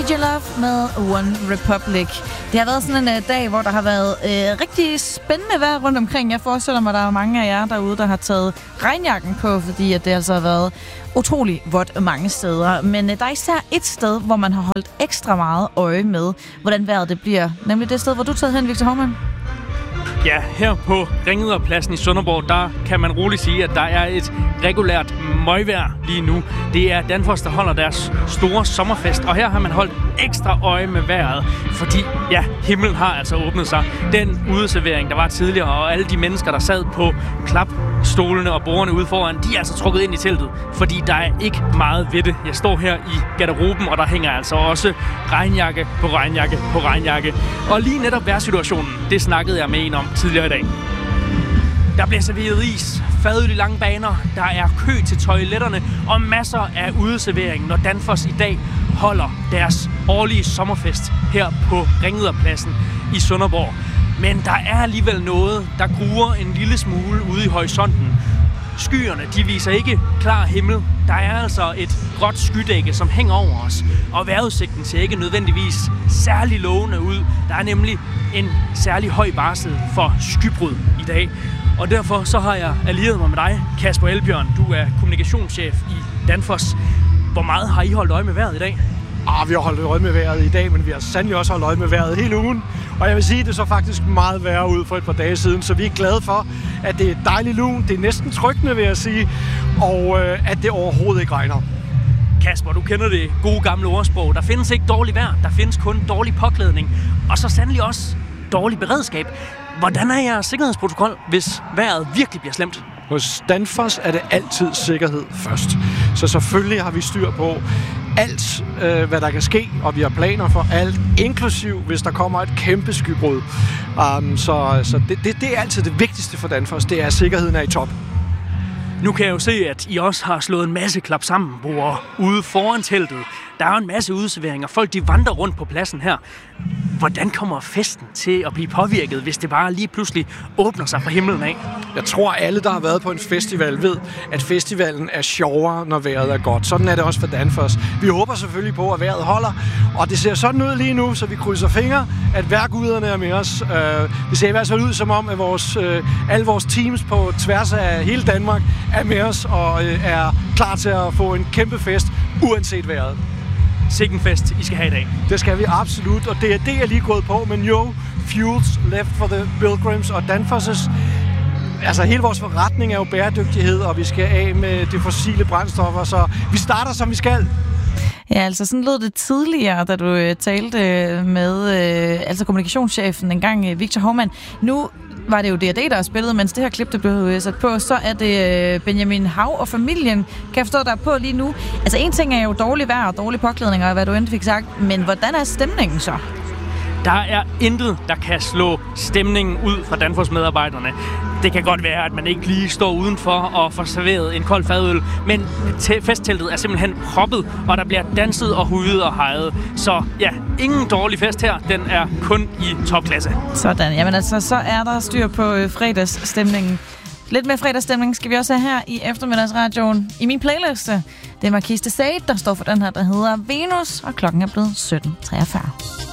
DJ Love med One Republic. Det har været sådan en dag, hvor der har været rigtig spændende vejr rundt omkring. Jeg forestiller mig, at der er mange af jer derude, der har taget regnjakken på, fordi at det altså har været utrolig vådt mange steder. Men der er især et sted, hvor man har holdt ekstra meget øje med, hvordan vejret det bliver. Nemlig det sted, hvor du er taget hen, Victor Hovmand. Ja, her på Ringriderpladsen i Sønderborg, der kan man roligt sige, at der er et regulært møgvejr lige nu. Det er Danfoss, der holder deres store sommerfest, og her har man holdt ekstra øje med vejret, fordi ja, himlen har altså åbnet sig. Den udeservering, der var tidligere, og alle de mennesker, der sad på klapstolene og bordene ude foran, de er altså trukket ind i teltet, fordi der er ikke meget ved det. Jeg står her i garderoben, og der hænger altså også regnjakke på regnjakke på regnjakke. Og lige netop vejrsituationen, det snakkede jeg med en om tidligere i dag. Der bliver serveret is, fadøl i lange baner, der er kø til toiletterne og masser af udeservering, når Danfoss i dag holder deres årlige sommerfest her på Ringriderpladsen i Sønderborg. Men der er alligevel noget, der gruer en lille smule ude i horisonten. Skyerne, de viser ikke klar himmel. Der er altså et gråt skydække, som hænger over os. Og vejrudsigten ser ikke nødvendigvis særlig lovende ud. Der er nemlig en særlig høj varsel for skybrud i dag. Og derfor så har jeg allieret mig med dig, Kasper Elbjørn. Du er kommunikationschef i Danfoss. Hvor meget har I holdt øje med vejret i dag? Vi har holdt øje med vejret i dag, men vi har sandelig også holdt øje med vejret hele ugen. Og jeg vil sige, at det så faktisk meget værre ud for et par dage siden, så vi er glade for, at det er dejligt lun. Det er næsten trykkende, vil jeg sige, og at det overhovedet ikke regner. Kasper, du kender det gode gamle ordsprog. Der findes ikke dårligt vejr, der findes kun dårlig påklædning, og så sandelig også dårlig beredskab. Hvordan er jeres sikkerhedsprotokol, hvis vejret virkelig bliver slemt? Hos Danfoss er det altid sikkerhed først. Så selvfølgelig har vi styr på alt, hvad der kan ske, og vi har planer for alt, inklusiv hvis der kommer et kæmpe skybrud. Så det er altid det vigtigste for Danfoss, det er, at sikkerheden er i top. Nu kan jeg jo se, at I også har slået en masse klap sammen ude foran teltet. Der er jo en masse udeserveringer. Folk de vandrer rundt på pladsen her. Hvordan kommer festen til at blive påvirket, hvis det bare lige pludselig åbner sig fra himlen af? Jeg tror, alle, der har været på en festival, ved, at festivalen er sjovere, når vejret er godt. Sådan er det også for Danfoss. Vi håber selvfølgelig på, at vejret holder, og det ser sådan ud lige nu, så vi krydser fingre, at vejrguderne er med os. Det ser i hvert fald ud som om, at alle vores teams på tværs af hele Danmark er med os og er klar til at få en kæmpe fest, uanset vejret. Sikken fest, I skal have i dag. Det skal vi absolut, og det er lige gået på, men jo, fuels left for the pilgrims, og Danfoss' altså hele vores forretning er jo bæredygtighed, og vi skal af med de fossile brændstoffer, så vi starter, som vi skal. Ja, altså sådan lød det tidligere, da du talte med altså kommunikationschefen engang, Victor Hovmand. Nu var det jo D&D, der spillede, mens det her klip, der blev sat på, så er det Benjamin Hav og familien, kan jeg forstå, der er på lige nu. Altså en ting er jo dårlig vejr og dårlig påklædning, og hvad du end fik sagt, men hvordan er stemningen så? Der er intet, der kan slå stemningen ud fra Danfoss-medarbejderne. Det kan godt være, at man ikke lige står udenfor og får serveret en kold fadøl, men festteltet er simpelthen proppet, og der bliver danset og hudet og hejet. Så ja, ingen dårlig fest her. Den er kun i topklasse. Sådan, jamen altså, så er der styr på fredagsstemningen. Lidt mere fredagsstemning skal vi også have her i eftermiddagsradioen. I min playliste, det er Marquis de Sade, der står for den her, der hedder Venus, og klokken er blevet 17:43.